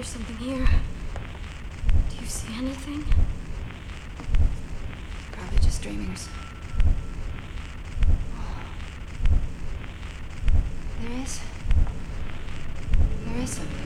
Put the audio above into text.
there's something here. Do you see anything? Probably just dreamers. There is something.